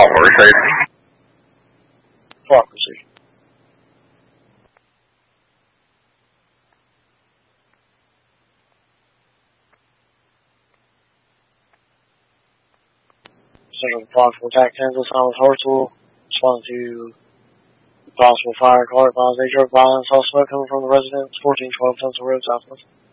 Baltimore, safe. Park, proceed. Central possible attack Kansas on with Hartsville. Responding to possible fire call. Advise a drug violence. All smoke coming from the residence. 1412 Tunsil Road, Southwest.